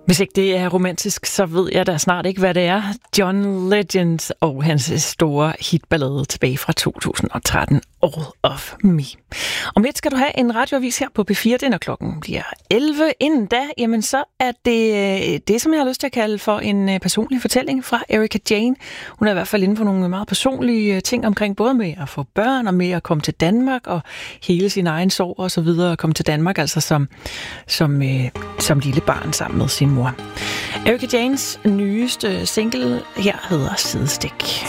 Hvis ikke det er romantisk, så ved jeg da snart ikke, hvad det er. John Legend og hans store hitballade tilbage fra 2013, All of Me. Om lidt skal du have en radioavis her på P4, den, og klokken bliver 11. Inden da, jamen så er det, som jeg har lyst til at kalde for en personlig fortælling fra Erika Jayne. Hun er i hvert fald inde på nogle meget personlige ting omkring både med at få børn og med at komme til Danmark og hele sin egen sorg og så videre. At komme til Danmark altså som lille barn sammen med sin mor. Erika Jaynes nyeste single her hedder Sidestik.